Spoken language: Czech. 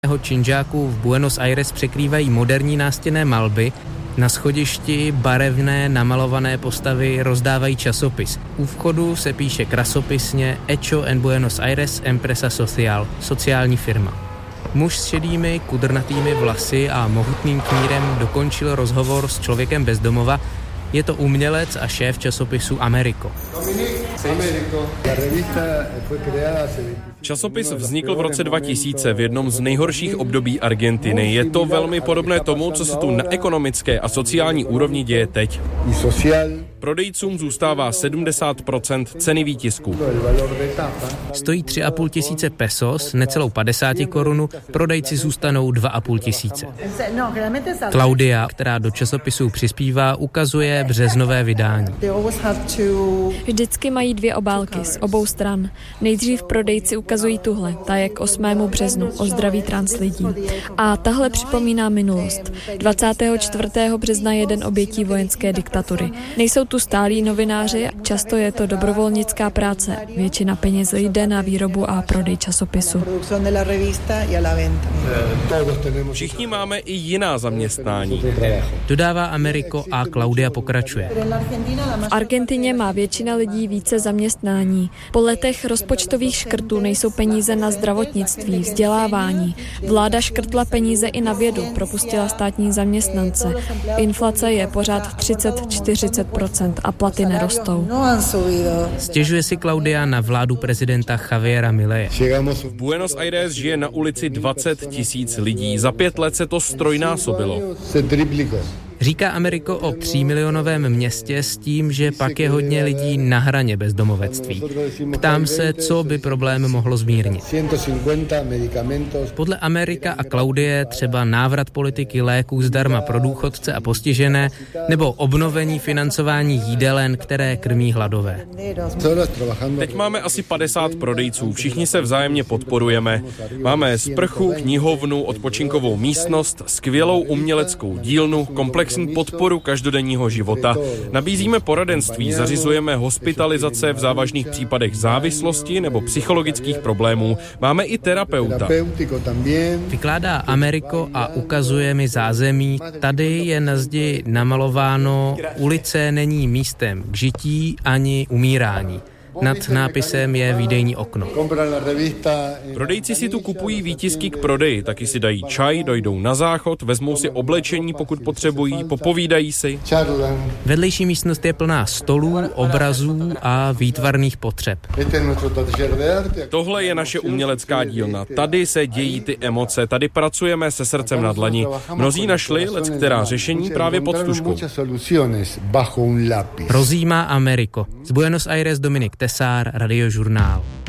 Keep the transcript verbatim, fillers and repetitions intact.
činžáku v Buenos Aires překrývají moderní nástěnné malby, na schodišti barevné namalované postavy rozdávají časopis. U vchodu se píše krasopisně Hecho en Buenos Aires Empresa Social, sociální firma. Muž s šedými, kudrnatými vlasy a mohutným knírem dokončil rozhovor s člověkem bez domova. Je to umělec a šéf časopisu Americo. Časopis vznikl v roce dva tisíce v jednom z nejhorších období Argentiny. Je to velmi podobné tomu, co se tu na ekonomické a sociální úrovni děje teď. Prodejcům zůstává sedmdesát procent ceny výtisku. Stojí tři a půl tisíce pesos, necelou padesát korun, prodejci zůstanou dva a půl tisíce. Claudia, která do časopisu přispívá, ukazuje březnové vydání. Vždycky mají dvě obálky z obou stran. Nejdřív prodejci ukazují tuhle, ta je k osmému březnu, o zdraví trans lidí. A tahle připomíná minulost. dvacátého čtvrtého března je den obětí vojenské diktatury. Nejsou tu stálí novináři, často je to dobrovolnická práce. Většina peněz jde na výrobu a prodej časopisu. Všichni máme i jiná zaměstnání. Dodává Americo a Claudia pokračuje. V Argentině má většina lidí více zaměstnání. Po letech rozpočtových škrtů nejsou peníze na zdravotnictví, vzdělávání. Vláda škrtla peníze i na vědu, propustila státní zaměstnance. Inflace je pořád třicet až čtyřicet procent a platy nerostou. Stěžuje si Claudia na vládu prezidenta Javiera Mileje. V Buenos Aires žije na ulici dvacet tisíc lidí. Za pět let se to strojnásobilo. Říká Americo o třímilionovém městě s tím, že pak je hodně lidí na hraně bezdomovectví. Ptám se, co by problém mohlo zmírnit. Podle America a Claudie třeba návrat politiky léků zdarma pro důchodce a postižené nebo obnovení financování jídelen, které krmí hladové. Teď máme asi padesát prodejců, všichni se vzájemně podporujeme. Máme sprchu, knihovnu, odpočinkovou místnost, skvělou uměleckou dílnu, komplex podporu každodenního života. Nabízíme poradenství, zařizujeme hospitalizace v závažných případech závislosti nebo psychologických problémů. Máme i terapeuta. Vykládá Americo a ukazuje mi zázemí. Tady je na zdi namalováno: ulice není místem k žití ani umírání. Nad nápisem je výdejní okno. Prodejci si tu kupují výtisky k prodeji, taky si dají čaj, dojdou na záchod, vezmou si oblečení, pokud potřebují, popovídají si. Vedlejší místnost je plná stolů, obrazů a výtvarných potřeb. Tohle je naše umělecká dílna. Tady se dějí ty emoce, tady pracujeme se srdcem na dlani. Mnozí našli leckterá řešení právě pod tužkou. Rozjímá Americo. Z Buenos Aires Dominik Tesár, Radiožurnál.